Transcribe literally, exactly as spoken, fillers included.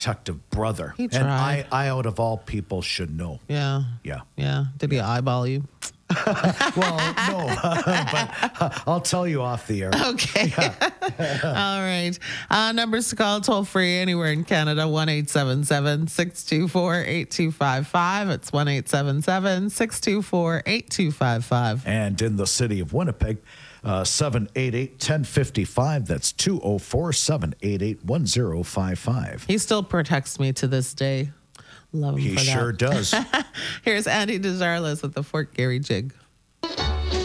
protective brother. He and tried. I, I, out of all people, should know. Yeah. Yeah. Yeah. Did he eyeball you? Well, no, but I'll tell you off the air. Okay. All right. Uh, numbers to call toll free anywhere in Canada, one eight seven seven, six two four, eight two five five. It's one eight seven seven, six two four, eight two five five. And in the city of Winnipeg, uh, seven eight eight, one zero five five. That's two oh four, seven eight eight, one zero five five. He still protects me to this day. Love him He for that. sure does. Here's Andy Desjarlais with the Fort Garry Jig.